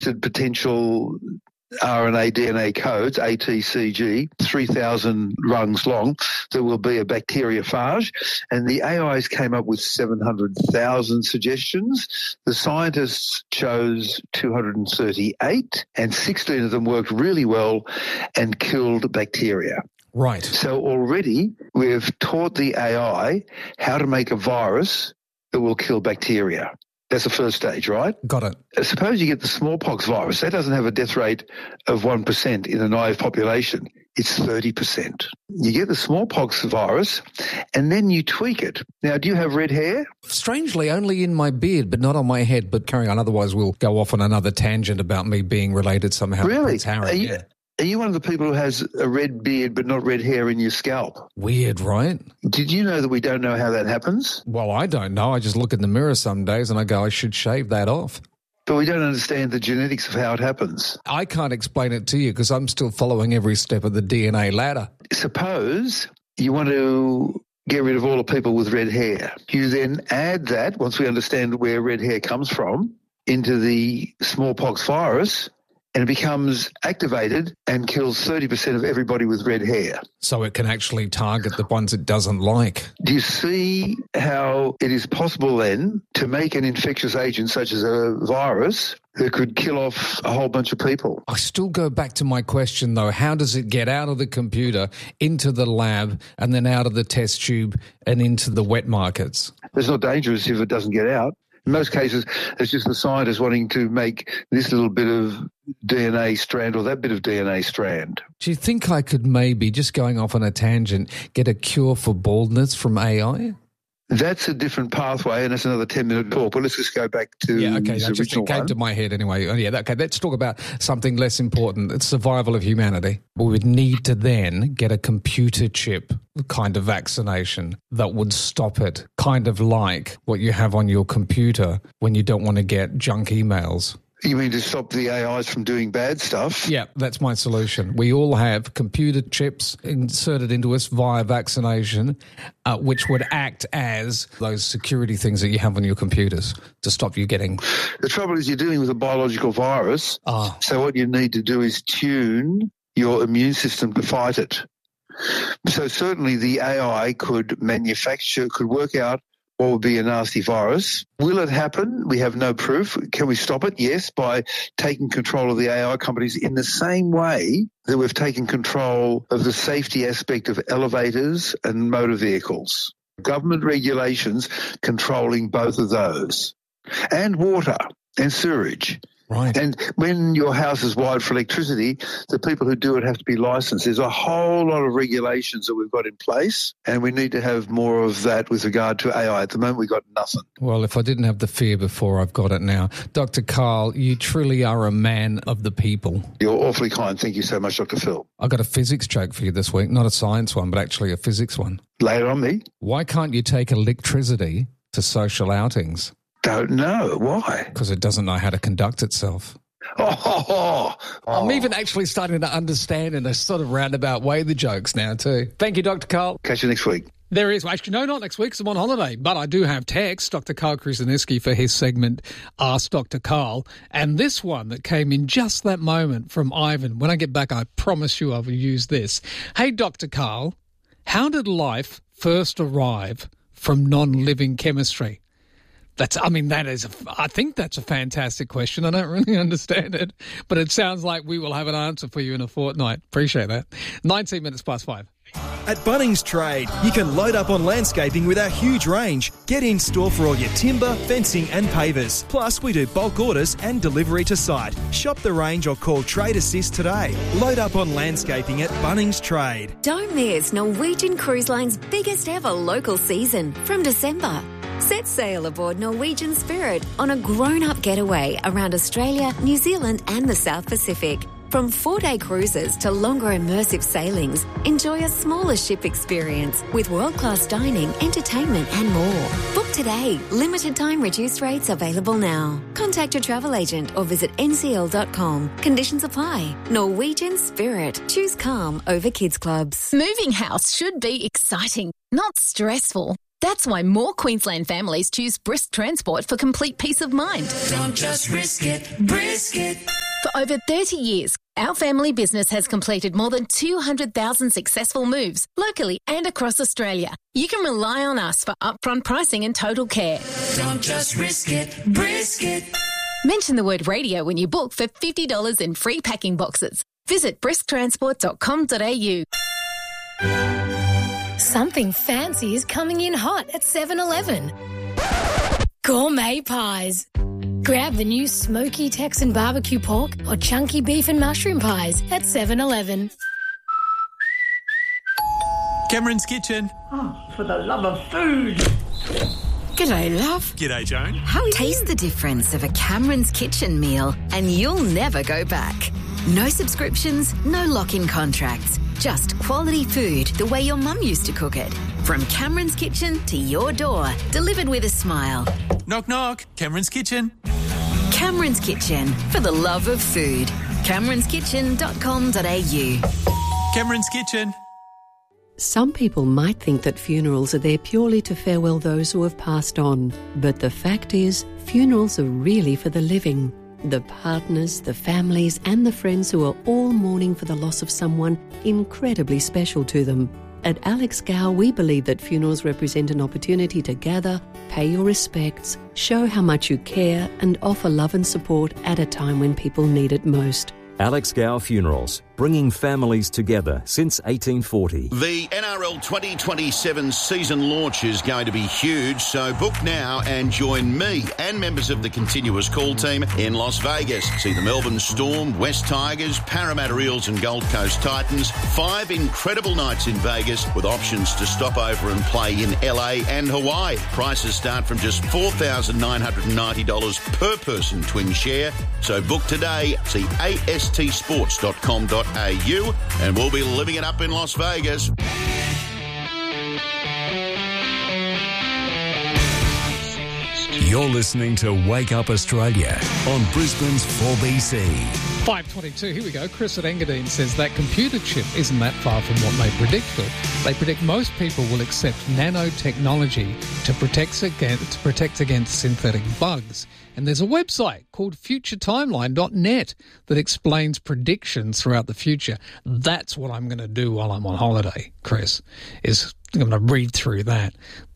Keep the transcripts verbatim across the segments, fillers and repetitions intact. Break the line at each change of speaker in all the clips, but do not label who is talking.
potential R N A, D N A codes, A T C G, three thousand rungs long, there will be a bacteriophage. And the A Is came up with seven hundred thousand suggestions. The scientists chose two hundred thirty-eight, and sixteen of them worked really well and killed bacteria.
Right.
So already we've taught the A I how to make a virus that will kill bacteria. That's the first stage, right?
Got it.
Suppose you get the smallpox virus. That doesn't have a death rate of one percent in a naive population. It's thirty percent. You get the smallpox virus and then you tweak it. Now, do you have red hair?
Strangely, only in my beard, but not on my head. But carry on. Otherwise, we'll go off on another tangent about me being related somehow
really?
to Prince Harry.
Are you,
yeah.
Are you one of the people who has a red beard but not red hair in your scalp?
Weird, right?
Did you know that we don't know how that happens?
Well, I don't know. I just look in the mirror some days and I go, I should shave that off.
But we don't understand the genetics of how it happens.
I can't explain it to you because I'm still following every step of the D N A ladder.
Suppose you want to get rid of all the people with red hair. You then add that, once we understand where red hair comes from, into the smallpox virus, and it becomes activated and kills thirty percent of everybody with red hair.
So it can actually target the ones it doesn't like.
Do you see how it is possible then to make an infectious agent such as a virus that could kill off a whole bunch of people?
I still go back to my question, though. How does it get out of the computer, into the lab, and then out of the test tube and into the wet markets?
It's not dangerous if it doesn't get out. In most cases, it's just the scientist wanting to make this little bit of D N A strand or that bit of D N A strand.
Do you think I could maybe, just going off on a tangent, get a cure for baldness from A I?
That's a different pathway, and that's another ten-minute talk. But let's just go back to
yeah, okay,
the
that just
original
it came
one.
to my head anyway. Oh, yeah, okay, let's talk about something less important. It's survival of humanity. We would need to then get a computer chip kind of vaccination that would stop it, kind of like what you have on your computer when you don't want to get junk emails.
You mean to stop the A Is from doing bad stuff?
Yeah, that's my solution. We all have computer chips inserted into us via vaccination, uh, which would act as those security things that you have on your computers to stop you getting...
The trouble is you're dealing with a biological virus,
oh.
so what you need to do is tune your immune system to fight it. So certainly the A I could manufacture, could work out what would be a nasty virus. Will it happen? We have no proof. Can we stop it? Yes, by taking control of the A I companies in the same way that we've taken control of the safety aspect of elevators and motor vehicles. Government regulations controlling both of those. And water and sewerage.
Right.
And when your house is wired for electricity, the people who do it have to be licensed. There's a whole lot of regulations that we've got in place, and we need to have more of that with regard to A I. At the moment, we've got nothing.
Well, if I didn't have the fear before, I've got it now. Doctor Karl, you truly are a man of the people.
You're awfully kind. Thank you so much, Doctor Phil.
I got a physics joke for you this week. Not a science one, but actually a physics one.
Lay it on me.
Why can't you take electricity to social outings?
Don't know. Why?
Because it doesn't know how to conduct itself.
Oh, oh, oh, oh.
I'm even actually starting to understand in a sort of roundabout way the jokes now too. Thank you, Doctor Karl.
Catch you next week.
There is. Well, actually, no, not next week because I'm on holiday. But I do have text, Doctor Karl Kruszenicki, for his segment, Ask Doctor Karl. And this one that came in just that moment from Ivan. When I get back, I promise you I will use this. Hey, Doctor Karl, how did life first arrive from non-living chemistry? That's, I mean, that is, a, I think that's a fantastic question. I don't really understand it, but it sounds like we will have an answer for you in a fortnight. Appreciate that. nineteen minutes past five.
At Bunnings Trade, you can load up on landscaping with our huge range. Get in store for all your timber, fencing and pavers. Plus, we do bulk orders and delivery to site. Shop the range or call Trade Assist today. Load up on landscaping at Bunnings Trade.
Don't miss Norwegian Cruise Line's biggest ever local season from December. Set sail aboard Norwegian Spirit on a grown-up getaway around Australia, New Zealand and the South Pacific. From four-day cruises to longer immersive sailings, enjoy a smaller ship experience with world-class dining, entertainment and more. Book today. Limited time reduced rates available now. Contact your travel agent or visit n c l dot com. Conditions apply. Norwegian Spirit. Choose calm over kids clubs.
Moving house should be exciting, not stressful. That's why more Queensland families choose Brisk Transport for complete peace of mind.
Don't just risk it, brisk it.
For over thirty years, our family business has completed more than two hundred thousand successful moves locally and across Australia. You can rely on us for upfront pricing and total care.
Don't just risk it, brisk it.
Mention the word radio when you book for fifty dollars in free packing boxes. Visit brisk transport dot com dot a u.
Something fancy is coming in hot at seven eleven. Gourmet pies. Grab the new smoky Texan barbecue pork or chunky beef and mushroom pies at seven eleven.
Cameron's Kitchen.
Oh, for the love of food.
G'day, love.
G'day, Joan.
How are you?
Taste the difference of a Cameron's Kitchen meal and you'll never go back. No subscriptions, no lock-in contracts. Just quality food the way your mum used to cook it. From Cameron's Kitchen to your door, delivered with a smile.
Knock, knock. Cameron's Kitchen.
Cameron's Kitchen, for the love of food. camerons kitchen dot com dot a u.
Cameron's Kitchen.
Some people might think that funerals are there purely to farewell those who have passed on. But the fact is, funerals are really for the living. The partners, the families and the friends who are all mourning for the loss of someone incredibly special to them. At Alex Gow, we believe that funerals represent an opportunity to gather, pay your respects, show how much you care and offer love and support at a time when people need it most.
Alex Gow Funerals, bringing families together since eighteen forty.
The N R L twenty twenty-seven season launch is going to be huge, so book now and join me and members of the continuous call team in Las Vegas. See the Melbourne Storm, West Tigers, Parramatta Eels and Gold Coast Titans. Five incredible nights in Vegas with options to stop over and play in L A and Hawaii. Prices start from just four thousand nine hundred ninety dollars per person twin share. So book today. See A S T sports dot com dot a u and we'll be living it up in Las Vegas.
You're listening to Wake Up Australia on Brisbane's four B C.
five twenty-two, here we go. Chris at Engadine says that computer chip isn't that far from what they predict. They predict most people will accept nanotechnology to protect against, to protect against synthetic bugs. And there's a website called future timeline dot net that explains predictions throughout the future. That's what I'm going to do while I'm on holiday, Chris, is I'm going to read through that.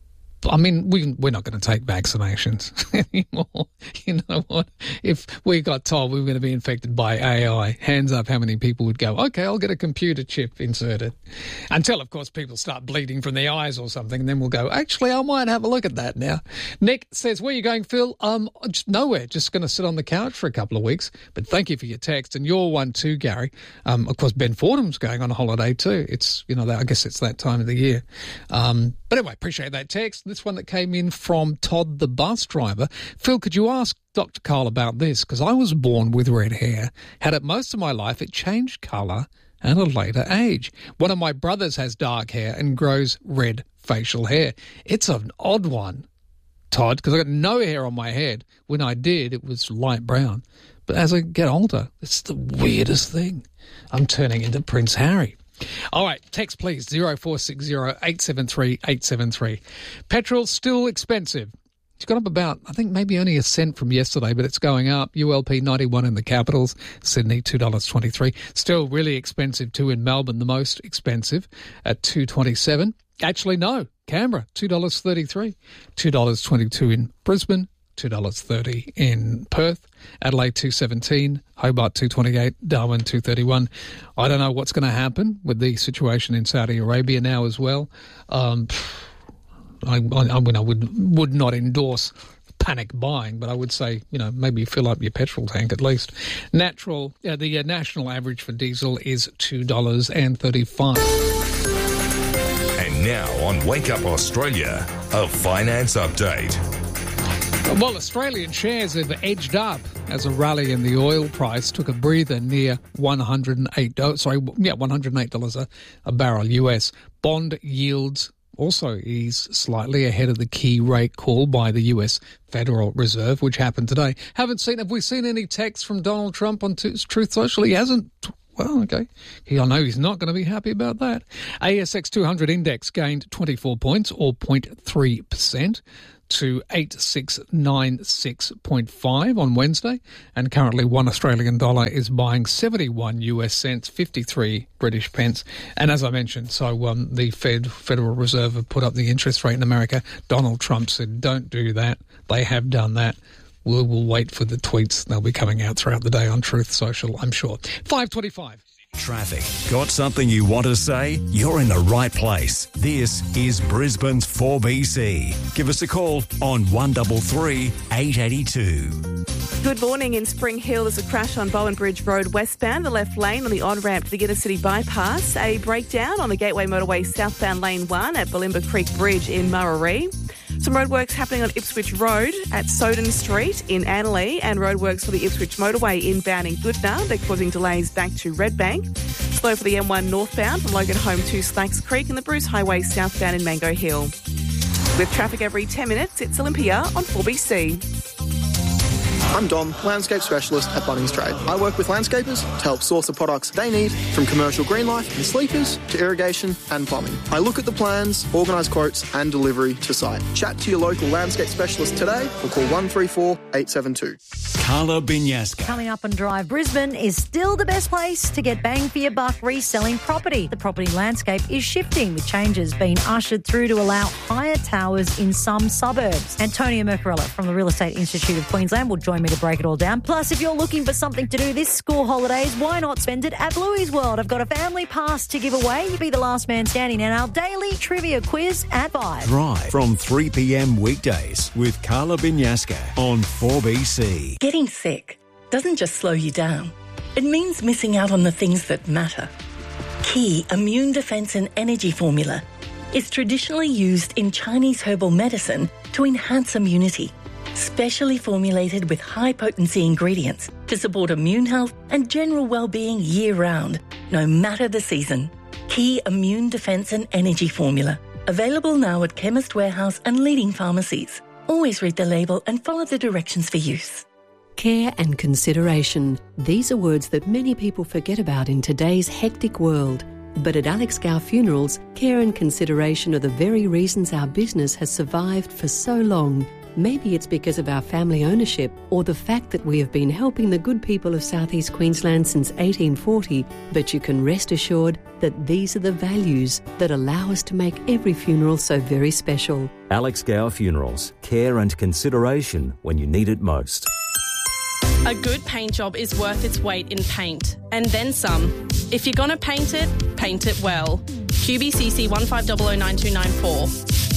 I mean, we, we're not going to take vaccinations anymore. You know what? If we got told we were going to be infected by A I, hands up how many people would go, okay, I'll get a computer chip inserted. Until, of course, people start bleeding from their eyes or something, and then we'll go, actually, I might have a look at that now. Nick says, where are you going, Phil? Um, just nowhere. Just going to sit on the couch for a couple of weeks. But thank you for your text. And your one too, Gary. Um, of course, Ben Fordham's going on a holiday too. It's, you know, I guess it's that time of the year. Um, but anyway, appreciate that text. This one that came in from Todd, the bus driver. Phil, could you ask Doctor Carl about this? Because I was born with red hair, had it most of my life. It changed colour at a later age. One of my brothers has dark hair and grows red facial hair. It's an odd one, Todd, because I got no hair on my head. When I did, it was light brown. But as I get older, it's the weirdest thing. I'm turning into Prince Harry. All right, text please, zero four six zero eight seven three eight seven three. Petrol's still expensive. It's gone up about, I think, maybe only a cent from yesterday, but it's going up. U L P ninety-one in the capitals, Sydney two dollars twenty-three. Still really expensive too in Melbourne, the most expensive at two dollars twenty-seven. Actually, no, Canberra, two dollars thirty-three. two dollars twenty-two in Brisbane, two dollars thirty in Perth, Adelaide two dollars seventeen, Hobart two dollars twenty-eight, Darwin two dollars thirty-one. I don't know what's going to happen with the situation in Saudi Arabia now as well. Um, I, I, I mean, I would would not endorse panic buying, but I would say, you know, maybe fill up your petrol tank at least. Natural, uh, the uh, national average for diesel is two dollars thirty-five.
And now on Wake Up Australia, a finance update.
Well, Australian shares have edged up as a rally in the oil price took a breather near one hundred eight dollars. Sorry, yeah, one hundred eight dollars a, a barrel U S. Bond yields also eased slightly ahead of the key rate call by the U S Federal Reserve, which happened today. Haven't seen, have we seen any text from Donald Trump on Truth Social? He hasn't Well, okay. He, I know he's not going to be happy about that. A S X two hundred index gained twenty-four points, or zero point three percent, to eight six nine six point five on Wednesday, and currently one Australian dollar is buying seventy-one U S cents, fifty-three British pence. And as I mentioned, so um, the Fed, Federal Reserve have put up the interest rate in America. Donald Trump said, don't do that. They have done that. We'll, we'll wait for the tweets. They'll be coming out throughout the day on Truth Social, I'm sure. five twenty-five.
Traffic. Got something you want to say? You're in the right place. This is Brisbane's four B C. Give us a call on one three three, eight eight two.
Good morning. In Spring Hill, there's a crash on Bowen Bridge Road westbound, the left lane on the on-ramp to the Inner City Bypass. A breakdown on the Gateway Motorway southbound lane one at Balimba Creek Bridge in Murarrie. Some roadworks happening on Ipswich Road at Soden Street in Annerley, and roadworks for the Ipswich Motorway inbound in Goodna. They're causing delays back to Redbank. Slow for the M one northbound from Logan Home to Slacks Creek and the Bruce Highway southbound in Mango Hill. With traffic every ten minutes, it's Olympia on four B C.
I'm Dom, landscape specialist at Bunnings Trade. I work with landscapers to help source the products they need, from commercial green life and sleepers to irrigation and plumbing. I look at the plans, organise quotes and delivery to site. Chat to your local landscape specialist today or call one three four, eight seven two.
Carla Binyaska.
Coming up on Drive Brisbane is still the best place to get bang for your buck reselling property. The property landscape is shifting, with changes being ushered through to allow higher towers in some suburbs. Antonia Mercarella from the Real Estate Institute of Queensland will join me to break it all down. Plus, if you're looking for something to do this school holidays, why not spend it at Bluey's World? I've got a family pass to give away. You'll be the last man standing in our daily trivia quiz at five.
Drive from three p.m. weekdays with Carla Binyaska on four B C.
Getting sick doesn't just slow you down. It means missing out on the things that matter. Key Immune Defense and Energy Formula is traditionally used in Chinese herbal medicine to enhance immunity. Specially formulated with high-potency ingredients to support immune health and general well-being year-round, no matter the season. Key Immune Defense and Energy Formula. Available now at Chemist Warehouse and leading pharmacies. Always read the label and follow the directions for use.
Care and consideration. These are words that many people forget about in today's hectic world. But at Alex Gow Funerals, care and consideration are the very reasons our business has survived for so long. Maybe it's because of our family ownership or the fact that we have been helping the good people of South East Queensland since eighteen forty, but you can rest assured that these are the values that allow us to make every funeral so very special.
Alex Gow Funerals. Care and consideration when you need it most.
A good paint job is worth its weight in paint, and then some. If you're going to paint it, paint it well. Q B C C one five zero zero nine two nine four.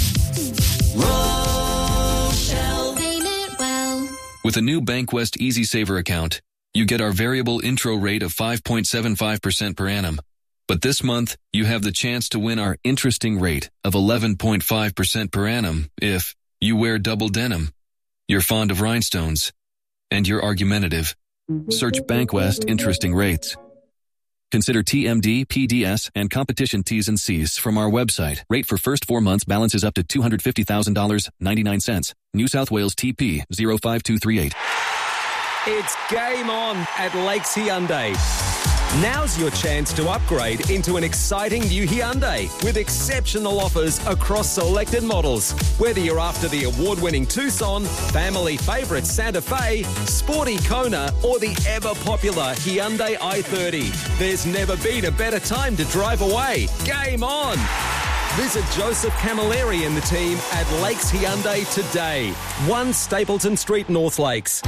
With a new Bankwest Easy Saver account, you get our variable intro rate of five point seven five percent per annum. But this month, you have the chance to win our interesting rate of eleven point five percent per annum if you wear double denim, you're fond of rhinestones, and you're argumentative. Search Bankwest Interesting Rates. Consider T M D, P D S, and competition T's and C's from our website. Rate for first four months balances up to two hundred fifty thousand dollars and ninety-nine cents. New South Wales T P zero five two three eight.
It's game on at Lakes Hyundai. Now's your chance to upgrade into an exciting new Hyundai with exceptional offers across selected models. Whether you're after the award-winning Tucson, family favourite Santa Fe, sporty Kona, or the ever-popular Hyundai i thirty, there's never been a better time to drive away. Game on! Visit Joseph Camilleri and the team at Lakes Hyundai today. one Stapleton Street, North Lakes.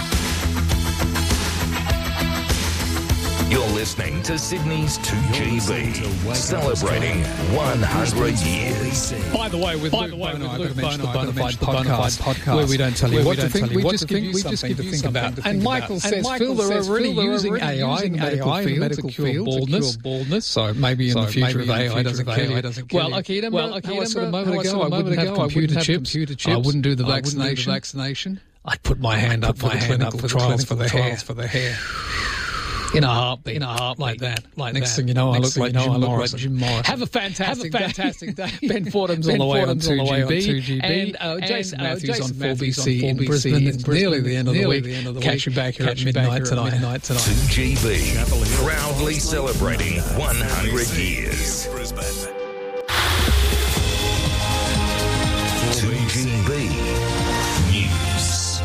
You're listening to Sydney's two G B, celebrating one hundred years.
By the way, with
By
Luke
the way,
Bono,
with
I've
Luke
got to mention the
Bono, I've got to
Bonafide
mention the
podcast,
Bonafide podcast,
where we don't tell you
where
what
we
to
don't
think,
tell you
we
what
just
to
give
think,
you
we
something
just give
to
you
think
something
about.
to think
And
about.
Michael
And
says,
Michael
Phil, they're
says,
already
Phil, they're
using
already
A I
using
in medical
A I in
fields
medical
to cure
fields to
baldness.
cure baldness.
So maybe in
So
the future
maybe
of
in the
A I
future
doesn't
of
kill
A I
you.
doesn't kill
Well,
you.
okay, then,
Well,
well,
okay,
how I said a
then,
moment
how I
ago,
said a
I
moment
wouldn't have
ago, I wouldn't
computer
have
chips.
computer
I
chips.
wouldn't do the
I wouldn't do the
vaccination.
vaccination.
I'd put my hand up for
my
the
hand up
clinical
for the
trials for
clinical
the hair.
trials for the hair.
In a heartbeat, in a heart like that. Like Next that. thing you know, Next I look like you know, Jim, I look Morrison. like Jim Morrison. Have a fantastic, Have a fantastic day. day. Ben Fordham's ben all the way on two G B, and uh, Jason and, uh, Matthews Jason on four B C in Brisbane. It's nearly the end of the week. The end of the Catch you back here at midnight tonight. Midnight tonight.
two G B, proudly celebrating one hundred years. two G B News.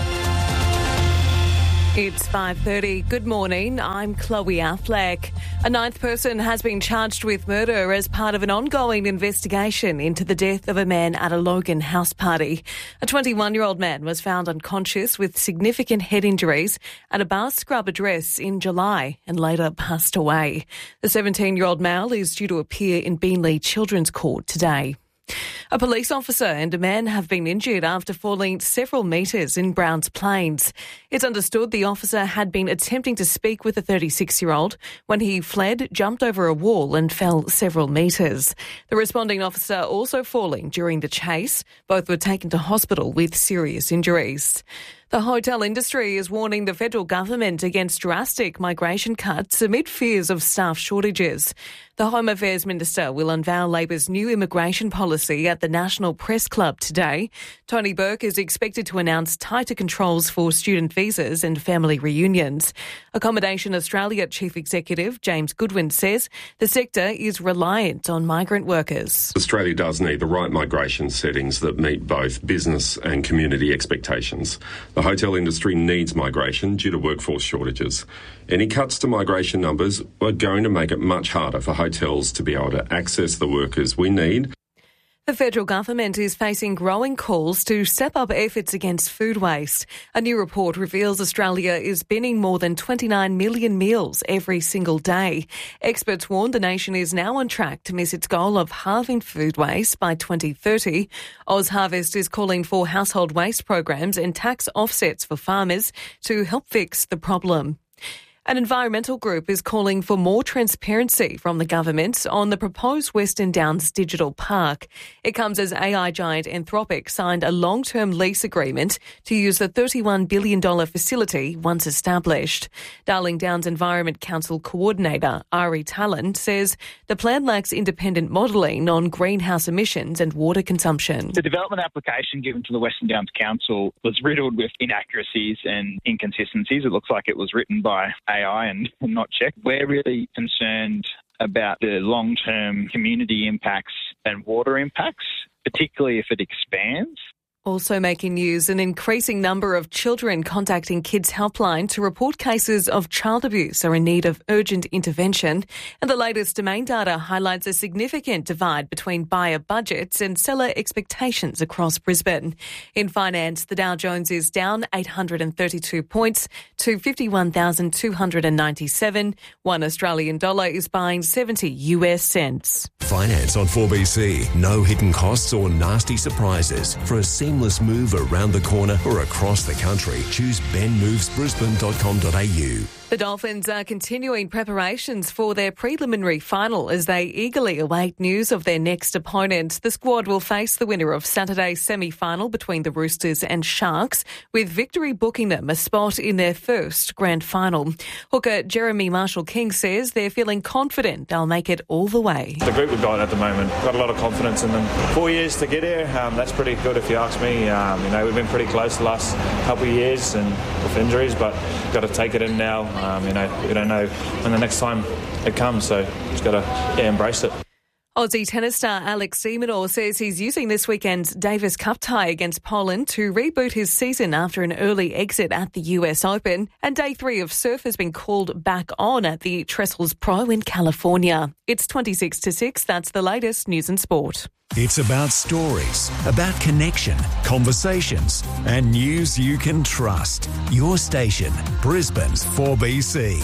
It's five thirty. Good morning. I'm Chloe Affleck. A ninth person has been charged with murder as part of an ongoing investigation into the death of a man at a Logan house party. A twenty-one-year-old man was found unconscious with significant head injuries at a bar scrub address in July and later passed away. The seventeen-year-old male is due to appear in Beenleigh Children's Court today. A police officer and a man have been injured after falling several metres in Browns Plains. It's understood the officer had been attempting to speak with a thirty-six-year-old when he fled, jumped over a wall and fell several metres. The responding officer also falling during the chase. Both were taken to hospital with serious injuries. The hotel industry is warning the federal government against drastic migration cuts amid fears of staff shortages. The Home Affairs Minister will unveil Labor's new immigration policy at the National Press Club today. Tony Burke is expected to announce tighter controls for student visas and family reunions. Accommodation Australia Chief Executive James Goodwin says the sector is reliant on migrant workers.
Australia does need the right migration settings that meet both business and community expectations. The hotel industry needs migration due to workforce shortages. Any cuts to migration numbers are going to make it much harder for hotels to be able to access the workers we need.
The federal government is facing growing calls to step up efforts against food waste. A new report reveals Australia is binning more than twenty-nine million meals every single day. Experts warn the nation is now on track to miss its goal of halving food waste by twenty thirty. OzHarvest is calling for household waste programs and tax offsets for farmers to help fix the problem. An environmental group is calling for more transparency from the government on the proposed Western Downs Digital Park. It comes as A I giant Anthropic signed a long-term lease agreement to use the thirty-one billion dollars facility once established. Darling Downs Environment Council Coordinator Ari Talon says the plan lacks independent modelling on greenhouse emissions and water consumption.
The development application given to the Western Downs Council was riddled with inaccuracies and inconsistencies. It looks like it was written by A I and not checked. We're really concerned about the long-term community impacts and water impacts, particularly if it expands.
Also making news, an increasing number of children contacting Kids Helpline to report cases of child abuse are in need of urgent intervention. And the latest Domain data highlights a significant divide between buyer budgets and seller expectations across Brisbane. In finance, the Dow Jones is down eight hundred thirty-two points to fifty-one thousand two hundred ninety-seven. One Australian dollar is buying seventy U S cents.
Finance on four B C. No hidden costs or nasty surprises. For a seamless move around the corner or across the country, choose ben moves brisbane dot com dot a u.
The Dolphins are continuing preparations for their preliminary final as they eagerly await news of their next opponent. The squad will face the winner of Saturday's semi-final between the Roosters and Sharks, with victory booking them a spot in their first grand final. Hooker Jeremy Marshall-King says they're feeling confident they'll make it all the way.
The group we've got at the moment, got a lot of confidence in them. Four years to get here, um, that's pretty good if you ask me. Um, you know, we've been pretty close the last couple of years and with injuries, but got to take it in now. Um, you know, we don't know when the next time it comes, so just got to yeah, embrace it.
Aussie tennis star Alex de Minaur says he's using this weekend's Davis Cup tie against Poland to reboot his season after an early exit at the U S Open. And day three of surf has been called back on at the Trestles Pro in California. It's twenty-six to six. That's the latest news and sport.
It's about stories, about connection, conversations, and news you can trust. Your station, Brisbane's four B C.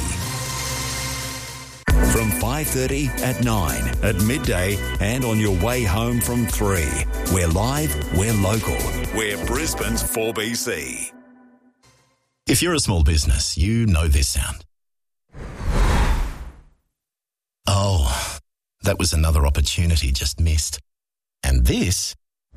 From five thirty at nine, at midday, and on your way home from three. We're live, we're local. We're Brisbane's four B C.
If you're a small business, you know this sound. Oh, that was another opportunity just missed. And this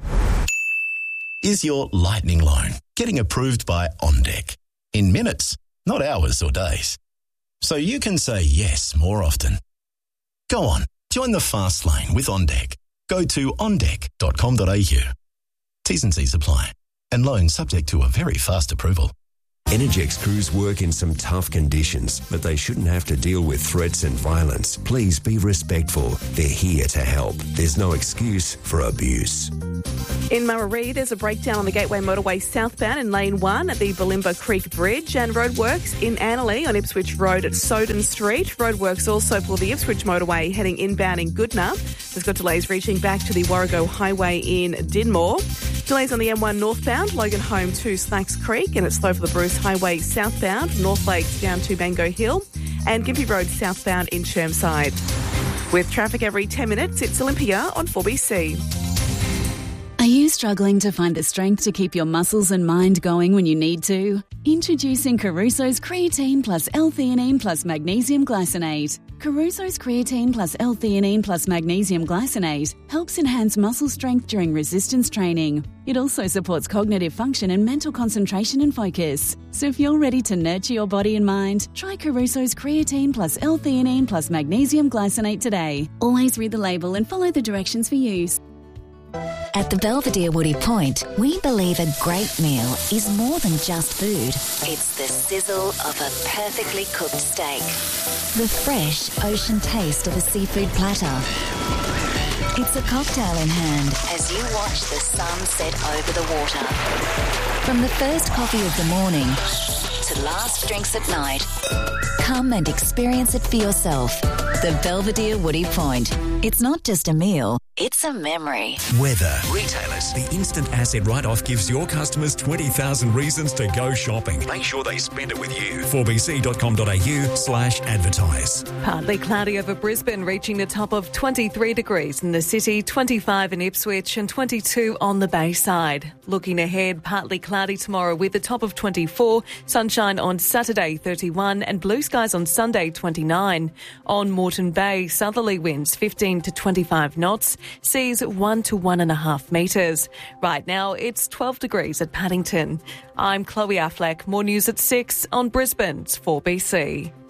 is your Lightning loan, getting approved by OnDeck. In minutes, not hours or days. so you can say yes more often. Go on, join the fast lane with OnDeck. Go to on deck dot com dot a u. T's and C's apply, and loans subject to a very fast approval.
Energex crews work in some tough conditions, but they shouldn't have to deal with threats and violence. Please be respectful. They're here to help. There's no excuse for abuse.
In Murray, there's a breakdown on the Gateway Motorway southbound in Lane one at the Bulimba Creek Bridge, and roadworks in Annerley on Ipswich Road at Soden Street. Roadworks also for the Ipswich Motorway heading inbound in Goodna. There's got delays reaching back to the Warrego Highway in Dinmore. Delays on the M one northbound, Logan Home to Slacks Creek, and it's slow for the Bruce Highway southbound, North Lakes down to Bango Hill, and Gympie Road southbound in Chermside. With traffic every ten minutes, it's Olympia on four B C.
Are you struggling to find the strength to keep your muscles and mind going when you need to? Introducing Caruso's Creatine plus L-theanine plus Magnesium Glycinate. Caruso's Creatine plus L-theanine plus Magnesium Glycinate helps enhance muscle strength during resistance training. It also supports cognitive function and mental concentration and focus. So if you're ready to nurture your body and mind, try Caruso's Creatine plus L-theanine plus Magnesium Glycinate today. Always read the label and follow the directions for use.
At the Belvedere Woody Point, we believe a great meal is more than just food. It's the sizzle of a perfectly cooked steak, the fresh ocean taste of a seafood platter. It's a cocktail in hand as you watch the sun set over the water. From the first coffee of the morning to last drinks at night, come and experience it for yourself. The Belvedere Woody Point. It's not just a meal, it's a memory.
Weather. Retailers. The instant asset write-off gives your customers twenty thousand reasons to go shopping. Make sure they spend it with you. four b c dot com dot a u slash advertise.
Partly cloudy over Brisbane, reaching the top of twenty-three degrees in the city, twenty-five in Ipswich and twenty-two on the Bayside. Looking ahead, partly cloudy tomorrow with a top of twenty-four, sunshine on Saturday thirty-one and blue skies on Sunday twenty-nine. On Moreton Bay, southerly winds fifteen to twenty-five knots, seas one to one and a half metres. Right now it's twelve degrees at Paddington. I'm Chloe Affleck. More news at six on Brisbane's four B C.